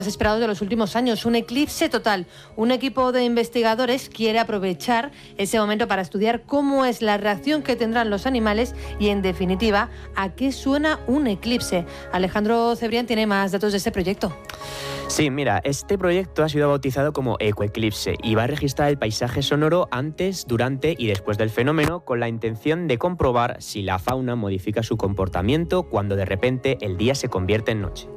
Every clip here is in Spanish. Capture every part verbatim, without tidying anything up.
esperados de los últimos años, un eclipse total. Un equipo de investigadores quiere aprovechar ese momento para estudiar cómo es la reacción que tendrán los animales y, en definitiva, a qué suena un eclipse. Alejandro Cebrián tiene más datos de este proyecto. Sí, mira, este proyecto ha sido bautizado como Ecoeclipse y va a registrar el paisaje sonoro antes, durante y después del fenómeno, con la intención de comprobar si la fauna modifica su comportamiento cuando de repente el día se convierte en noche.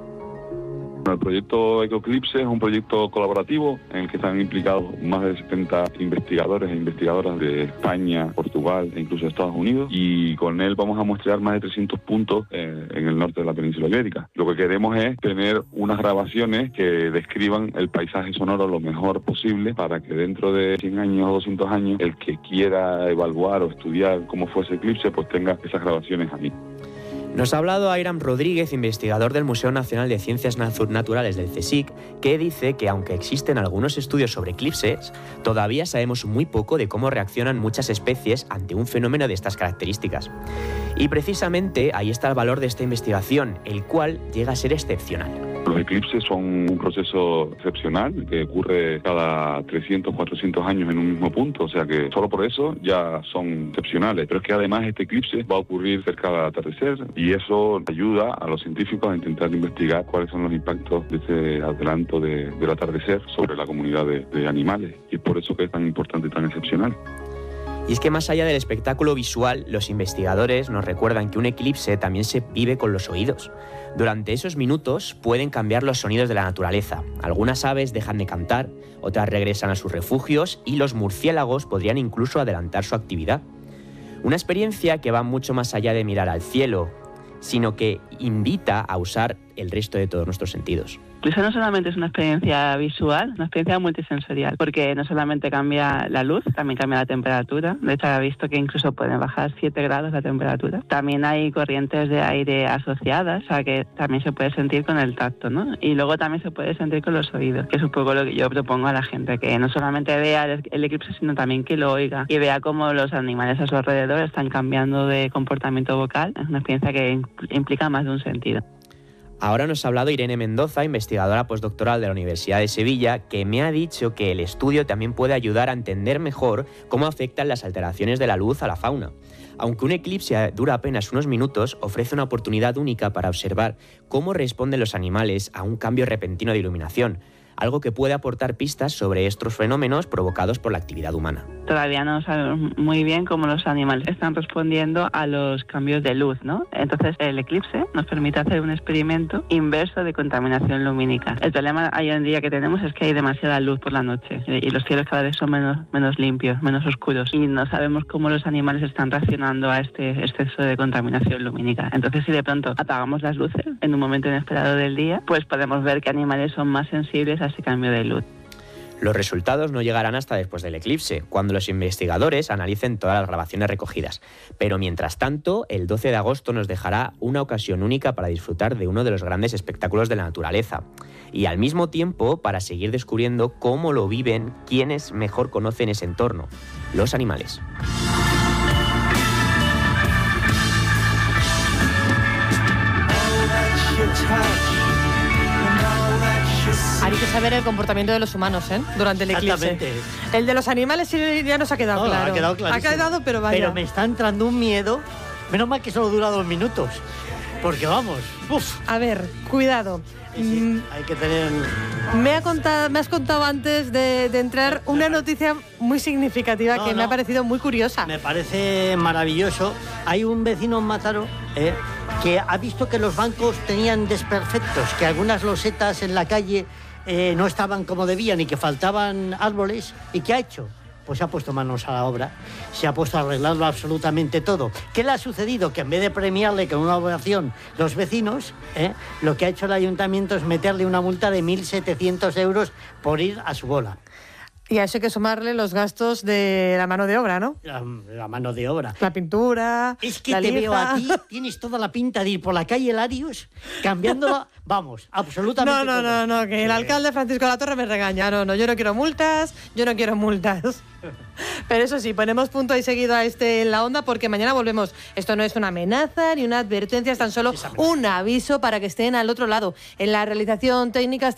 El proyecto Ecoeclipse es un proyecto colaborativo en el que están implicados más de setenta investigadores e investigadoras de España, Portugal e incluso de Estados Unidos, y con él vamos a muestrear más de trescientos puntos eh, en el norte de la península ibérica. Lo que queremos es tener unas grabaciones que describan el paisaje sonoro lo mejor posible para que dentro de cien años o doscientos años el que quiera evaluar o estudiar cómo fue ese eclipse pues tenga esas grabaciones aquí. Nos ha hablado Airam Rodríguez, investigador del Museo Nacional de Ciencias Naturales del CSIC, que dice que aunque existen algunos estudios sobre eclipses, todavía sabemos muy poco de cómo reaccionan muchas especies ante un fenómeno de estas características. Y precisamente ahí está el valor de esta investigación, el cual llega a ser excepcional. Los eclipses son un proceso excepcional que ocurre cada trescientos, cuatrocientos años en un mismo punto, o sea que solo por eso ya son excepcionales. Pero es que además este eclipse va a ocurrir cerca del atardecer y eso ayuda a los científicos a intentar investigar cuáles son los impactos de este adelanto de, del atardecer sobre la comunidad de, de animales, y es por eso que es tan importante y tan excepcional. Y es que más allá del espectáculo visual, los investigadores nos recuerdan que un eclipse también se vive con los oídos. Durante esos minutos pueden cambiar los sonidos de la naturaleza. Algunas aves dejan de cantar, otras regresan a sus refugios y los murciélagos podrían incluso adelantar su actividad. Una experiencia que va mucho más allá de mirar al cielo, sino que invita a usar el resto de todos nuestros sentidos. Eso no solamente es una experiencia visual, es una experiencia multisensorial, porque no solamente cambia la luz, también cambia la temperatura. De hecho, ha visto que incluso pueden bajar siete grados la temperatura. También hay corrientes de aire asociadas, o sea que también se puede sentir con el tacto, ¿no? Y luego también se puede sentir con los oídos, que es un poco lo que yo propongo a la gente, que no solamente vea el eclipse, sino también que lo oiga y vea cómo los animales a su alrededor están cambiando de comportamiento vocal. Es una experiencia que implica más de un sentido. Ahora nos ha hablado Irene Mendoza, investigadora postdoctoral de la Universidad de Sevilla, que me ha dicho que el estudio también puede ayudar a entender mejor cómo afectan las alteraciones de la luz a la fauna. Aunque un eclipse dura apenas unos minutos, ofrece una oportunidad única para observar cómo responden los animales a un cambio repentino de iluminación, algo que puede aportar pistas sobre estos fenómenos provocados por la actividad humana. Todavía no sabemos muy bien cómo los animales están respondiendo a los cambios de luz, ¿no? Entonces, el eclipse nos permite hacer un experimento inverso de contaminación lumínica. El problema hoy en día que tenemos es que hay demasiada luz por la noche y los cielos cada vez son menos, menos limpios, menos oscuros, y no sabemos cómo los animales están reaccionando a este exceso de contaminación lumínica. Entonces, si de pronto apagamos las luces en un momento inesperado del día, pues podemos ver que animales son más sensibles a ese cambio de luz. Los resultados no llegarán hasta después del eclipse, cuando los investigadores analicen todas las grabaciones recogidas. Pero mientras tanto, el doce de agosto nos dejará una ocasión única para disfrutar de uno de los grandes espectáculos de la naturaleza. Y al mismo tiempo, para seguir descubriendo cómo lo viven quienes mejor conocen ese entorno, los animales. Hay que saber el comportamiento de los humanos, ¿eh? Durante el eclipse. El de los animales ya nos ha quedado no, claro. Ha quedado clarísimo. Ha quedado, pero vaya. Pero me está entrando un miedo. Menos mal que solo dura dos minutos. Porque vamos, uf. A ver, cuidado. Sí, sí, mm, hay que tener... Me, ha contado, me has contado antes de, de entrar una noticia muy significativa no, que no, me ha parecido muy curiosa. Me parece maravilloso. Hay un vecino en Mataró eh, que ha visto que los bancos tenían desperfectos, que algunas losetas en la calle eh, no estaban como debían y que faltaban árboles. ¿Y qué ha hecho? Pues se ha puesto manos a la obra, se ha puesto a arreglarlo absolutamente todo. ¿Qué le ha sucedido? Que en vez de premiarle con una ovación los vecinos, ¿eh? lo que ha hecho el ayuntamiento es meterle una multa de mil setecientos euros por ir a su bola. Y a eso hay que sumarle los gastos de la mano de obra, ¿no? La, la mano de obra. La pintura, Es que la te lija. veo a ti, tienes toda la pinta de ir por la calle Larios cambiándola, vamos, absolutamente No, no, todo. no, no, que el Eh, alcalde Francisco de la Torre me regaña. No, no, yo no quiero multas, yo no quiero multas. Pero eso sí, ponemos punto y seguido a este en la onda porque mañana volvemos. Esto no es una amenaza ni una advertencia, es tan solo un aviso para que estén al otro lado. En la realización técnica